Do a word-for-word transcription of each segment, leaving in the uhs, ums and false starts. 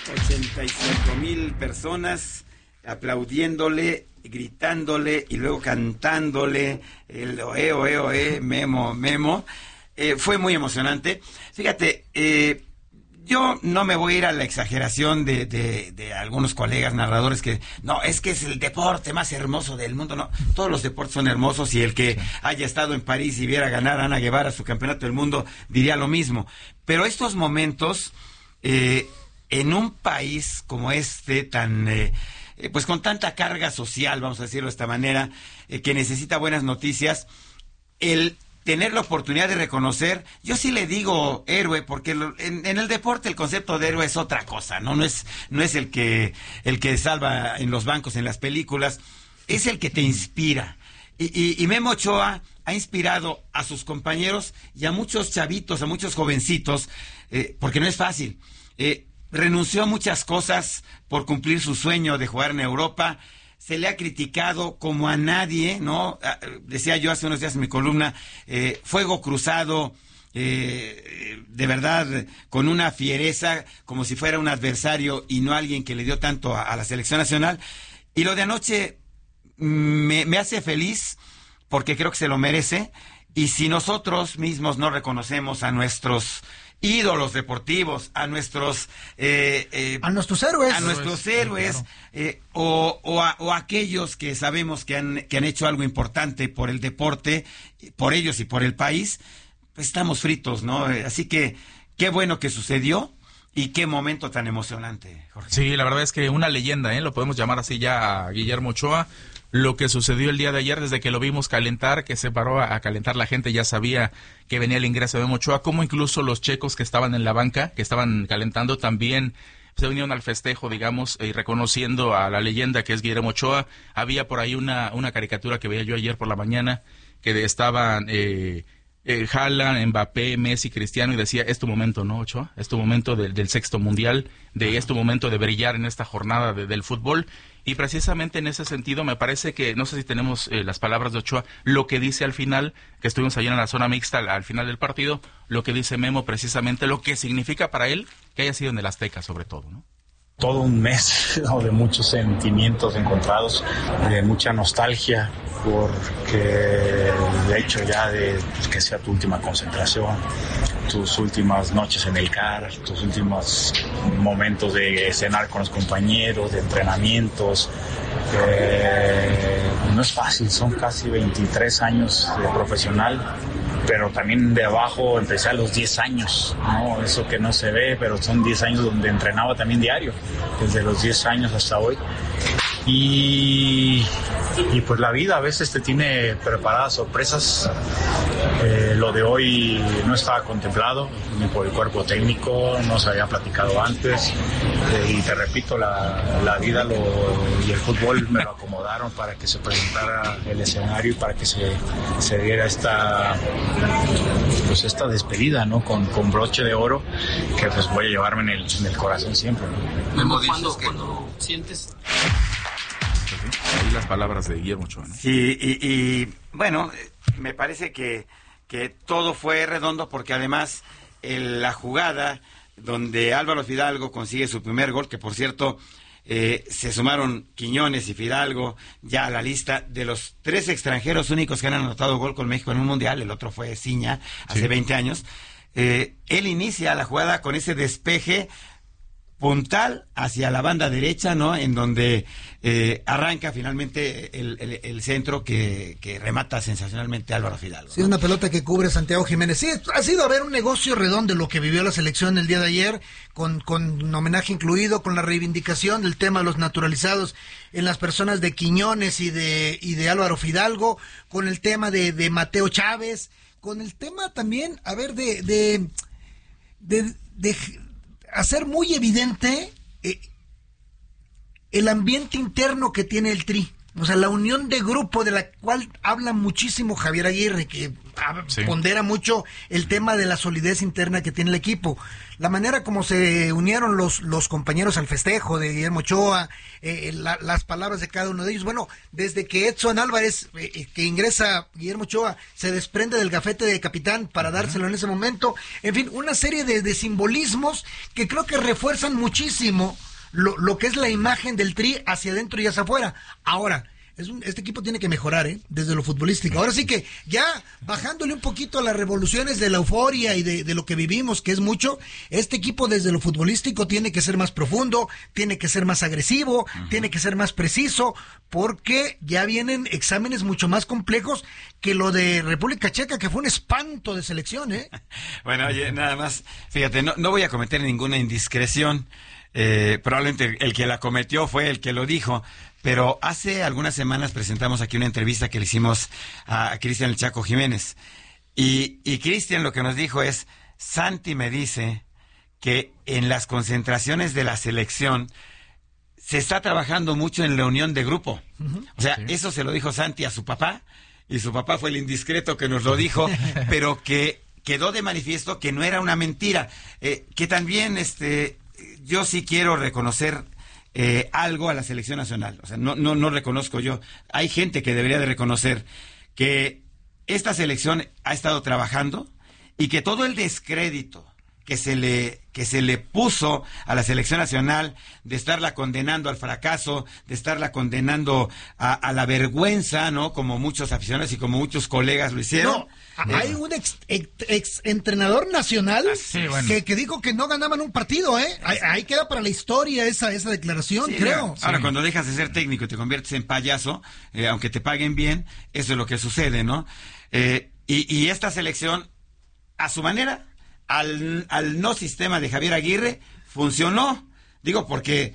ochenta y cinco mil personas aplaudiéndole, gritándole y luego cantándole el oe, oe, oe, Memo, Memo. Eh, fue muy emocionante. Fíjate, eh, yo no me voy a ir a la exageración de, de, de algunos colegas narradores que, no, es que es el deporte más hermoso del mundo. No, todos los deportes son hermosos y el que haya estado en París y viera ganar a Ana Guevara su campeonato del mundo diría lo mismo. Pero estos momentos, eh, en un país como este, tan, eh, pues con tanta carga social, vamos a decirlo de esta manera, eh, que necesita buenas noticias, el tener la oportunidad de reconocer, yo sí le digo héroe, porque lo, en, en el deporte el concepto de héroe es otra cosa, ¿no? No es, no es el que, el que salva en los bancos, en las películas, es el que te inspira. Y, y, y Memo Ochoa ha inspirado a sus compañeros y a muchos chavitos, a muchos jovencitos, eh, porque no es fácil. Eh, renunció a muchas cosas por cumplir su sueño de jugar en Europa. Se le ha criticado como a nadie, ¿no? Decía yo hace unos días en mi columna, eh, fuego cruzado, eh, de verdad, con una fiereza, como si fuera un adversario y no alguien que le dio tanto a, a la selección nacional. Y lo de anoche me, me hace feliz porque creo que se lo merece. Y si nosotros mismos no reconocemos a nuestros ídolos deportivos, a nuestros eh, eh, a nuestros héroes, a nuestros héroes, claro. eh, o, o, a, o aquellos que sabemos que han, que han hecho algo importante por el deporte, por ellos y por el país, pues estamos fritos, ¿no? Así que qué bueno que sucedió y qué momento tan emocionante, Jorge. Sí, la verdad es que una leyenda, ¿eh? Lo podemos llamar así ya a Guillermo Ochoa. Lo que sucedió el día de ayer, desde que lo vimos calentar, que se paró a, a calentar, la gente ya sabía que venía el ingreso de Memo Ochoa, como incluso los checos que estaban en la banca, que estaban calentando, también se unieron al festejo, digamos, y reconociendo a la leyenda que es Guillermo Ochoa. Había por ahí una, una caricatura que veía yo ayer por la mañana, que estaban eh, eh, Haaland, Mbappé, Messi, Cristiano, y decía, es tu momento, ¿no, Ochoa? Es tu momento de, del sexto mundial, de es tu momento de brillar en esta jornada de, del fútbol. Y precisamente en ese sentido me parece que, no sé si tenemos eh, las palabras de Ochoa, lo que dice al final, que estuvimos allí en la zona mixta al, al final del partido, lo que dice Memo precisamente, lo que significa para él que haya sido en el Azteca sobre todo, ¿no? Todo un mes, ¿no?, de muchos sentimientos encontrados, de mucha nostalgia, porque el hecho ya de pues, que sea tu última concentración, tus últimas noches en el C A R, tus últimos momentos de cenar con los compañeros, de entrenamientos, eh, no es fácil, son casi veintitrés años de profesional, pero también de abajo empecé a los diez años, ¿no? Eso que no se ve, pero son diez años donde entrenaba también diario, desde los diez años hasta hoy. Y, y pues la vida a veces te tiene preparadas sorpresas. Eh, lo de hoy no estaba contemplado ni por el cuerpo técnico, no se había platicado antes. Eh, y te repito, la, la vida lo, y el fútbol me lo acomodaron para que se presentara el escenario y para que se, se diera esta, pues esta despedida, ¿no? Con, con broche de oro que pues voy a llevarme en el, en el corazón siempre, ¿no? Memo, dices que cuando sientes... Ahí las palabras de Guillermo Ochoa, ¿no? Sí, y, y bueno, me parece que, que todo fue redondo porque además el, la jugada donde Álvaro Fidalgo consigue su primer gol, que por cierto eh, se sumaron Quiñones y Fidalgo ya a la lista de los tres extranjeros únicos que han anotado gol con México en un mundial, el otro fue Ciña hace sí. veinte años. Eh, él inicia la jugada con ese despeje puntal hacia la banda derecha, ¿no? En donde eh, arranca finalmente el, el, el centro que, que remata sensacionalmente Álvaro Fidalgo, ¿no? Sí, una pelota que cubre Santiago Jiménez. Sí, ha sido a ver un negocio redondo lo que vivió la selección el día de ayer, con, con un homenaje incluido, con la reivindicación del tema de los naturalizados en las personas de Quiñones y de, y de Álvaro Fidalgo, con el tema de, de Mateo Chávez, con el tema también, a ver, de... de, de, de hacer muy evidente eh, el ambiente interno que tiene el Tri, O sea, la unión de grupo de la cual habla muchísimo Javier Aguirre, que sí. pondera mucho el tema de la solidez interna que tiene el equipo. La manera como se unieron los, los compañeros al festejo de Guillermo Ochoa, eh, la, las palabras de cada uno de ellos. Bueno, desde que Edson Álvarez, eh, que ingresa Guillermo Ochoa, se desprende del gafete de capitán para dárselo en ese momento. En fin, una serie de, de simbolismos que creo que refuerzan muchísimo Lo, lo que es la imagen del Tri hacia adentro y hacia afuera. Ahora, es un, este equipo tiene que mejorar, ¿eh? Desde lo futbolístico. Ahora sí que ya bajándole un poquito a las revoluciones de la euforia y de, de lo que vivimos, que es mucho, este equipo desde lo futbolístico tiene que ser más profundo, tiene que ser más agresivo, uh-huh. tiene que ser más preciso, porque ya vienen exámenes mucho más complejos que lo de República Checa, que fue un espanto de selección, ¿eh? Bueno, oye, nada más, fíjate, no, no voy a cometer ninguna indiscreción. Eh, probablemente el que la cometió fue el que lo dijo, pero hace algunas semanas presentamos aquí una entrevista que le hicimos a, a Cristian El Chaco Jiménez, y, y Cristian lo que nos dijo es: Santi me dice que en las concentraciones de la selección se está trabajando mucho en la unión de grupo. Uh-huh. O sea, sí. eso se lo dijo Santi a su papá, y su papá fue el indiscreto que nos lo dijo, pero que quedó de manifiesto que no era una mentira, eh, que también este yo sí quiero reconocer eh, algo a la selección nacional. O sea, no, no, no reconozco yo. Hay gente que debería de reconocer que esta selección ha estado trabajando y que todo el descrédito que se le que se le puso a la selección nacional, de estarla condenando al fracaso, de estarla condenando a, a la vergüenza, ¿no? Como muchos aficionados y como muchos colegas lo hicieron. No, hay un ex, ex, ex entrenador nacional sí, bueno. que, que dijo que no ganaban un partido, ¿eh? Ahí, ahí queda para la historia esa esa declaración, sí, creo. Ahora, sí. cuando dejas de ser técnico y te conviertes en payaso, eh, aunque te paguen bien, eso es lo que sucede, ¿no? Eh, y, y esta selección, a su manera, Al, al no sistema de Javier Aguirre, funcionó. Digo, porque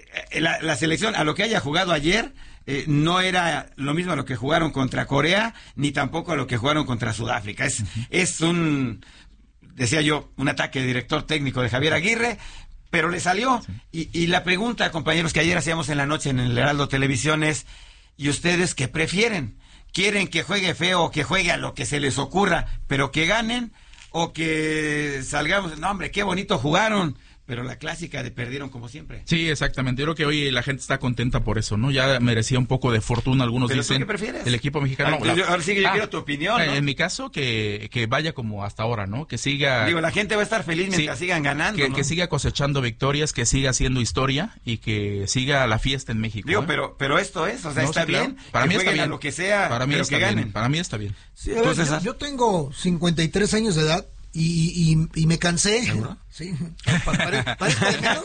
la, la selección, a lo que haya jugado ayer, eh, no era lo mismo a lo que jugaron contra Corea, ni tampoco a lo que jugaron contra Sudáfrica. Es, uh-huh. es un, decía yo, un ataque de director técnico de Javier Aguirre, pero le salió. Sí. Y, y la pregunta, compañeros, que ayer hacíamos en la noche en el Heraldo Televisión es: ¿y ustedes qué prefieren? ¿Quieren que juegue feo o que juegue a lo que se les ocurra, pero que ganen? O que salgamos, no hombre, qué bonito jugaron, pero la clásica de perdieron como siempre. Sí, exactamente. Yo creo que hoy la gente está contenta por eso, ¿no? Ya merecía un poco de fortuna, algunos ¿Pero dicen. ¿Tú qué prefieres? El equipo mexicano. Ahora, la... ahora sí que yo ah, quiero tu opinión, ¿no? En mi caso, que, que vaya como hasta ahora, ¿no? Que siga... Digo, la gente va a estar feliz mientras sí, sigan ganando, que, ¿no? que siga cosechando victorias, que siga haciendo historia y que siga la fiesta en México. Digo, ¿eh? pero pero esto es, o sea, no, está sí, bien. Claro. Para mí está bien. A lo que sea, para mí pero está que bien. ganen. Para mí está bien. Sí, ver, Entonces, yo, yo tengo cincuenta y tres años de edad. Y, y, y me cansé, ¿seguro? Sí, pare, pare, pare, menos.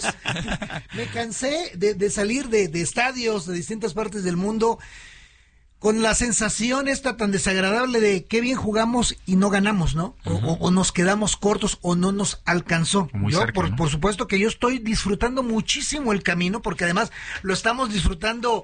Me cansé de, de salir de, de estadios de distintas partes del mundo con la sensación esta tan desagradable de qué bien jugamos y no ganamos, ¿no? O, uh-huh. o, o nos quedamos cortos o no nos alcanzó. Muy yo, cerca, por, ¿no? por supuesto que yo estoy disfrutando muchísimo el camino, porque además lo estamos disfrutando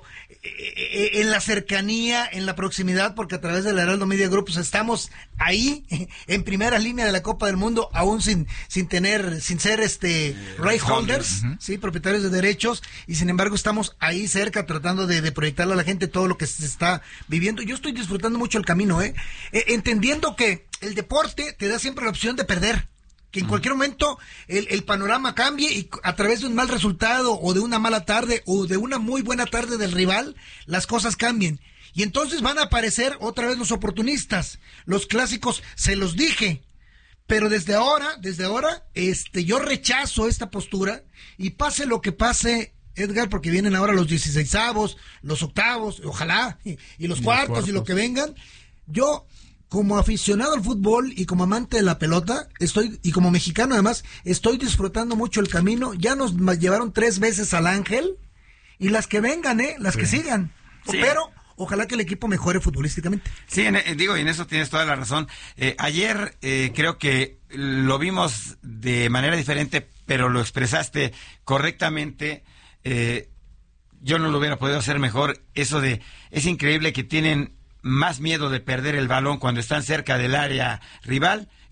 eh, en la cercanía, en la proximidad, porque a través del Heraldo Media Group pues, estamos ahí, en primera línea de la Copa del Mundo, aún sin sin tener, sin ser este right holders, uh-huh. sí, propietarios de derechos, y sin embargo estamos ahí cerca tratando de, de proyectarle a la gente todo lo que se está viviendo. Yo estoy disfrutando mucho el camino, ¿eh? eh entendiendo que el deporte te da siempre la opción de perder, que en uh-huh. cualquier momento el, el panorama cambie y a través de un mal resultado o de una mala tarde o de una muy buena tarde del rival, las cosas cambien. Y entonces van a aparecer otra vez los oportunistas, los clásicos, se los dije. Pero desde ahora, desde ahora, este, yo rechazo esta postura y pase lo que pase, Edgar, porque vienen ahora los dieciseisavos, los octavos, ojalá, y, y los, y cuartos, los cuartos y lo que vengan. Yo, como aficionado al fútbol y como amante de la pelota, estoy, y como mexicano además, estoy disfrutando mucho el camino. Ya nos llevaron tres veces al Ángel, y las que vengan, ¿eh? Las sí. que sigan. Sí. Pero ojalá que el equipo mejore futbolísticamente. Sí, en, digo, y en eso tienes toda la razón. Eh, ayer eh, creo que lo vimos de manera diferente, pero lo expresaste correctamente. Eh, yo no lo hubiera podido hacer mejor. Eso de, es increíble que tienen más miedo de perder el balón cuando están cerca del área rival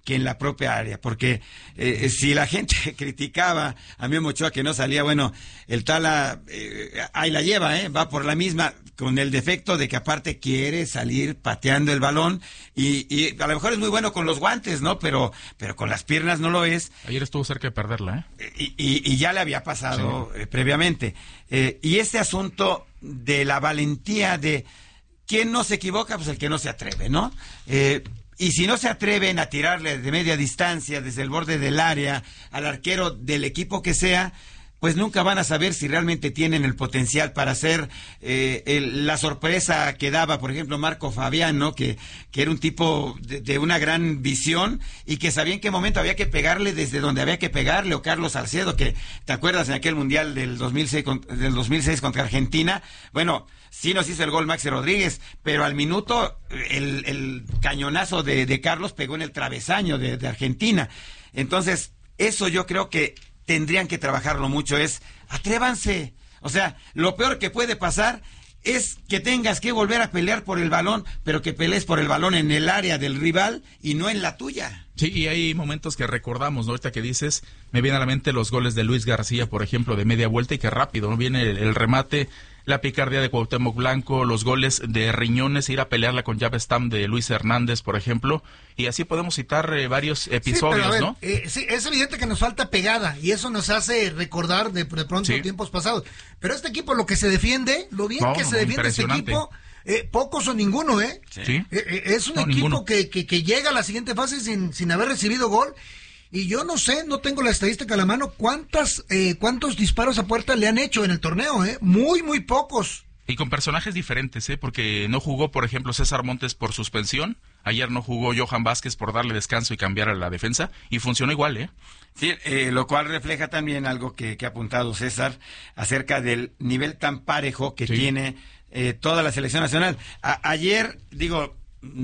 que en la propia área, porque eh, si la gente criticaba a Memo Ochoa que no salía, bueno, el Tala eh, ahí la lleva, eh, va por la misma, con el defecto de que aparte quiere salir pateando el balón y, y a lo mejor es muy bueno con los guantes, ¿no? Pero pero con las piernas no lo es. Ayer estuvo cerca de perderla, ¿eh? Y, y, y ya le había pasado sí. eh, previamente. Eh, y este asunto de la valentía de ¿quién no se equivoca? Pues el que no se atreve, ¿no? Eh, y si no se atreven a tirarle de media distancia desde el borde del área al arquero del equipo que sea, pues nunca van a saber si realmente tienen el potencial para hacer eh, el, la sorpresa que daba, por ejemplo, Marco Fabián, ¿no? Que, que era un tipo de, de una gran visión y que sabía en qué momento había que pegarle desde donde había que pegarle, o Carlos Salcedo, que te acuerdas en aquel Mundial del dos mil seis, del dos mil seis contra Argentina, bueno, sí nos hizo el gol Maxi Rodríguez, pero al minuto el, el cañonazo de, de Carlos pegó en el travesaño de, de Argentina. Entonces, eso yo creo que tendrían que trabajarlo mucho, es atrévanse. O sea, lo peor que puede pasar es que tengas que volver a pelear por el balón, pero que pelees por el balón en el área del rival y no en la tuya. Sí, y hay momentos que recordamos, ¿no? Ahorita que dices, me vienen a la mente los goles de Luis García, por ejemplo, de media vuelta, y que rápido, ¿no? Viene el, el remate, la picardía de Cuauhtémoc Blanco, los goles de Riñones, ir a pelearla con llave stamp de Luis Hernández, por ejemplo, y así podemos citar eh, varios episodios, sí, ver, ¿no? Eh, sí, es evidente que nos falta pegada, y eso nos hace recordar de, de pronto sí. tiempos pasados. Pero este equipo, lo que se defiende, lo bien no, que se defiende este equipo, eh, pocos o ninguno, ¿eh? Sí. Eh, eh, es un no, equipo que, que, que llega a la siguiente fase sin, sin haber recibido gol. Y yo no sé, no tengo la estadística a la mano, cuántas, eh, cuántos disparos a puerta le han hecho en el torneo, ¿eh? Muy, muy pocos. Y con personajes diferentes, ¿eh? Porque no jugó, por ejemplo, César Montes por suspensión. Ayer no jugó Johan Vázquez por darle descanso y cambiar a la defensa. Y funcionó igual, ¿eh? Sí, eh, lo cual refleja también algo que, que ha apuntado César acerca del nivel tan parejo que sí. tiene eh, toda la selección nacional. A, ayer, digo...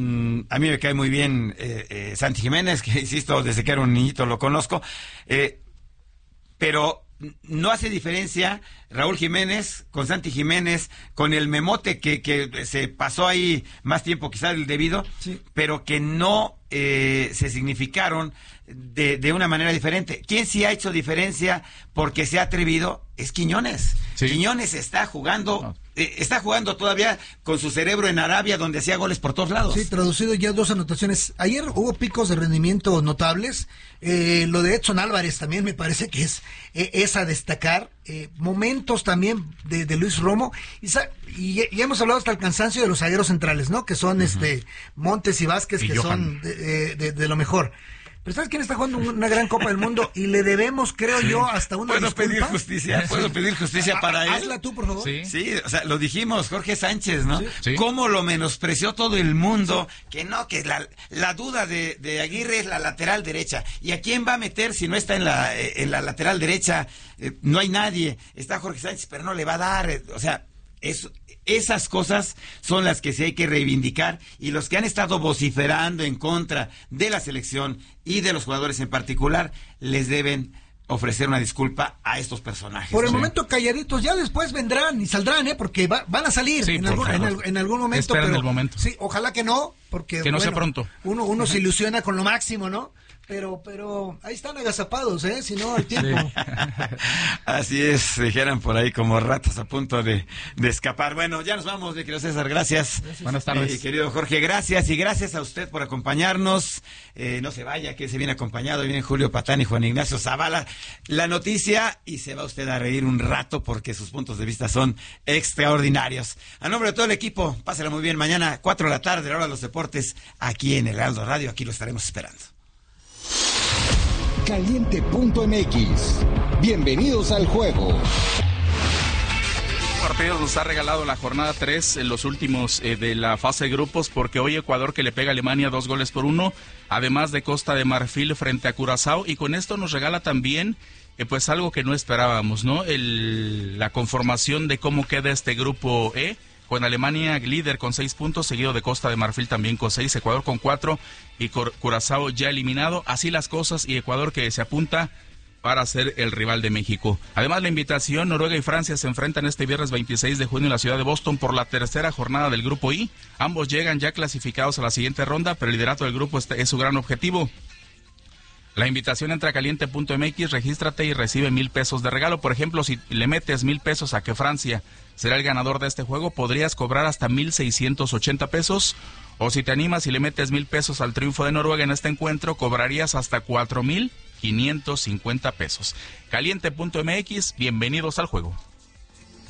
a mí me cae muy bien eh, eh, Santi Jiménez, que insisto, desde que era un niñito lo conozco, eh, pero no hace diferencia Raúl Jiménez con Santi Jiménez, con el Memote que, que se pasó ahí más tiempo quizás del debido, sí. pero que no eh, se significaron de, de una manera diferente. ¿Quién sí ha hecho diferencia porque se ha atrevido? Es Quiñones. Sí. Quiñones está jugando... No. Está jugando todavía con su cerebro en Arabia, donde hacía goles por todos lados. Sí, traducido ya dos anotaciones. Ayer hubo picos de rendimiento notables. Eh, lo de Edson Álvarez también me parece que es, eh, es a destacar. Eh, momentos también de, de Luis Romo. Y, y, y hemos hablado hasta el cansancio de los zagueros centrales, ¿no? Que son uh-huh. este Montes y Vázquez, y que Johan. son de, de, de lo mejor. Pero ¿sabes quién está jugando una gran Copa del Mundo? Y le debemos, creo yo, hasta una ¿Puedo disculpa? pedir justicia? ¿Puedo pedir justicia para él? Hazla tú, por favor. Sí, sí, o sea, lo dijimos, Jorge Sánchez, ¿no? Sí. Sí. Cómo lo menospreció todo el mundo, sí. que no, que la, la duda de, de Aguirre es la lateral derecha. ¿Y a quién va a meter si no está en la, en la lateral derecha? Eh, no hay nadie. Está Jorge Sánchez, pero no le va a dar. Eh, o sea, es... Esas cosas son las que sí hay que reivindicar, y los que han estado vociferando en contra de la selección y de los jugadores en particular les deben ofrecer una disculpa a estos personajes. Por el sí. momento calladitos, ya después vendrán y saldrán, ¿eh? Porque va, van a salir sí, en, algún, en, el, en algún momento. Esperan pero, el momento. Sí, ojalá que no, porque que no bueno, sea pronto. Uno, uno se ilusiona con lo máximo, ¿no? Pero, pero ahí están agazapados, ¿eh? Si no, al tiempo. Sí. Así es, dijeran por ahí como ratas a punto de, de escapar. Bueno, ya nos vamos, mi querido César, gracias. gracias. Buenas tardes. Mi querido Jorge, gracias, y gracias a usted por acompañarnos. Eh, no se vaya, que se viene acompañado, vienen Julio Patán y Juan Ignacio Zavala. La noticia, y se va usted a reír un rato porque sus puntos de vista son extraordinarios. A nombre de todo el equipo, pásela muy bien. Mañana, cuatro de la tarde, la hora de los deportes, aquí en el Heraldo Radio, aquí lo estaremos esperando. Caliente punto m x. Bienvenidos al juego. Partidos nos ha regalado la jornada tres en los últimos eh, de la fase de grupos, porque hoy Ecuador que le pega a Alemania dos goles por uno, además de Costa de Marfil frente a Curazao, y con esto nos regala también eh, pues algo que no esperábamos, ¿no? El, la conformación de cómo queda este grupo E, con Alemania líder con seis puntos, seguido de Costa de Marfil también con seis, Ecuador con cuatro y Curazao ya eliminado. Así las cosas, y Ecuador que se apunta para ser el rival de México. Además, la invitación, Noruega y Francia se enfrentan este viernes veintiséis de junio en la ciudad de Boston por la tercera jornada del grupo I. Ambos llegan ya clasificados a la siguiente ronda, pero el liderato del grupo es su gran objetivo. La invitación entra a caliente punto m x, regístrate y recibe mil pesos de regalo. Por ejemplo, si le metes mil pesos a que Francia será el ganador de este juego, podrías cobrar hasta mil seiscientos ochenta pesos. O si te animas y le metes mil pesos al triunfo de Noruega en este encuentro, cobrarías hasta cuatro mil quinientos cincuenta pesos. caliente punto m x, bienvenidos al juego.